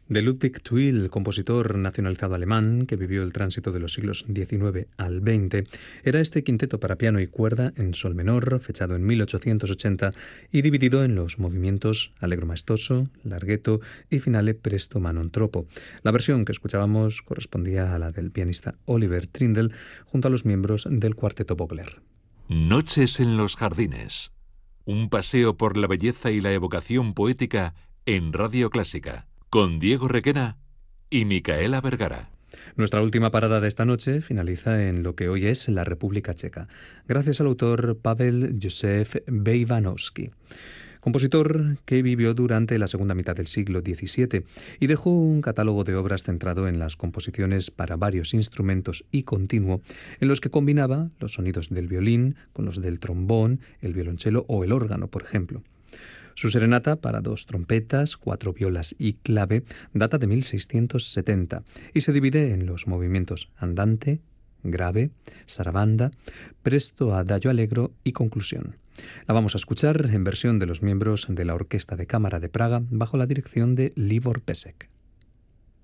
De Ludwig Thuil, compositor nacionalizado alemán que vivió el tránsito de los siglos XIX al XX, era este quinteto para piano y cuerda en sol menor, fechado en 1880 y dividido en los movimientos Allegro maestoso, Larghetto y Finale presto ma non troppo. La versión que escuchábamos correspondía a la del pianista Oliver Trindle junto a los miembros del cuarteto Vogler. Noches en los jardines. Un paseo por la belleza y la evocación poética en Radio Clásica, con Diego Requena y Micaela Vergara. Nuestra última parada de esta noche finaliza en lo que hoy es la República Checa, gracias al autor Pavel Józef Bejvanowski, compositor que vivió durante la segunda mitad del siglo XVII y dejó un catálogo de obras centrado en las composiciones para varios instrumentos y continuo, en los que combinaba los sonidos del violín con los del trombón, el violonchelo o el órgano, por ejemplo. Su serenata para 2 trompetas, 4 violas y clave data de 1670 y se divide en los movimientos andante, grave, sarabanda, presto adagio allegro y conclusión. La vamos a escuchar en versión de los miembros de la Orquesta de Cámara de Praga bajo la dirección de Libor Pesek.